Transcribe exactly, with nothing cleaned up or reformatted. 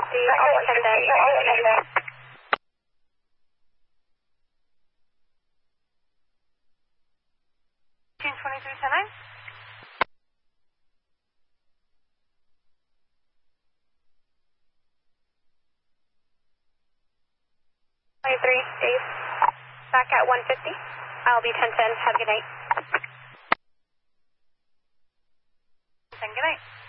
fifty, all attendant. June twenty-three, ten nine. twenty-three, Dave. Back at one fifty. I'll be ten ten. Have a good night. ten, good night.